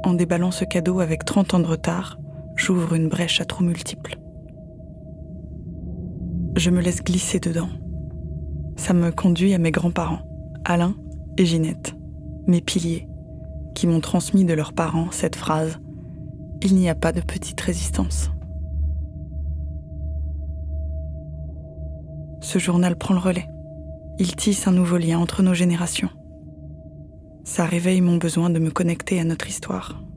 en déballant ce cadeau avec 30 ans de retard, j'ouvre une brèche à trous multiples. Je me laisse glisser dedans. Ça me conduit à mes grands-parents, Alain et Ginette, mes piliers, qui m'ont transmis de leurs parents cette phrase « Il n'y a pas de petite résistance ». Ce journal prend le relais. Il tisse un nouveau lien entre nos générations. Ça réveille mon besoin de me connecter à notre histoire.